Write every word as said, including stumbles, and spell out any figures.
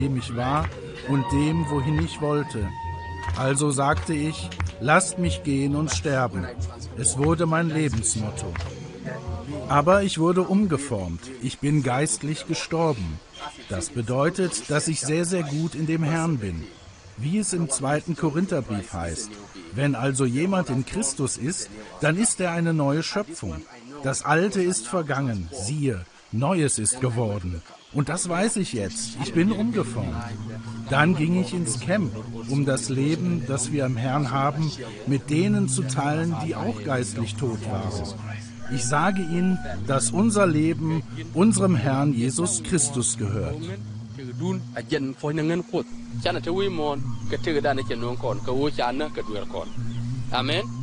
dem ich war und dem, wohin ich wollte. Also sagte ich, lasst mich gehen und sterben. Es wurde mein Lebensmotto. Aber ich wurde umgeformt. Ich bin geistlich gestorben. Das bedeutet, dass ich sehr, sehr gut in dem Herrn bin. Wie es im zweiten Korintherbrief heißt, wenn also jemand in Christus ist, dann ist er eine neue Schöpfung. Das Alte ist vergangen, siehe, Neues ist geworden. Und das weiß ich jetzt, ich bin umgeformt. Dann ging ich ins Camp, um das Leben, das wir im Herrn haben, mit denen zu teilen, die auch geistlich tot waren. Ich sage Ihnen, dass unser Leben unserem Herrn Jesus Christus gehört. Amen.